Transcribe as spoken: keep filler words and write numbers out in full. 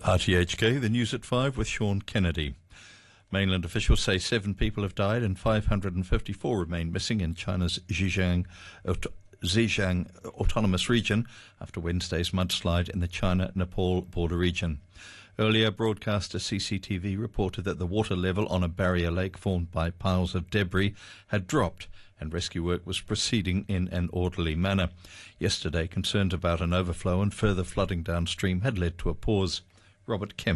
R T H K, the news at five with Sean Kennedy. Mainland officials say seven people have died and five hundred fifty-four remain missing in China's Xinjiang, Xinjiang Autonomous Region after Wednesday's mudslide in the China-Nepal border region. Earlier, broadcaster C C T V reported that the water level on a barrier lake formed by piles of debris had dropped and rescue work was proceeding in an orderly manner. Yesterday, concerns about an overflow and further flooding downstream had led to a pause. Robert Kemp.